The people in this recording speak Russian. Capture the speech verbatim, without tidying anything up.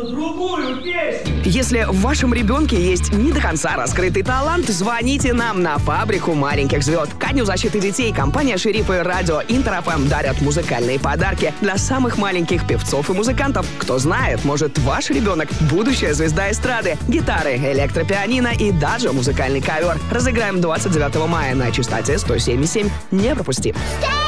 другую песню. Если в вашем ребенке есть не до конца раскрытый талант, звоните нам на фабрику маленьких звезд. Ко Дню защиты детей компания «Шериф» и радио Интер-ФМ дарят музыкальные подарки для самых маленьких певцов и музыкантов. Кто знает, может, ваш ребенок – будущая звезда эстрады. Гитары, электропианино и даже музыкальный ковер. Разыграем двадцать девятого мая на частоте сто семь и семь. Не пропусти.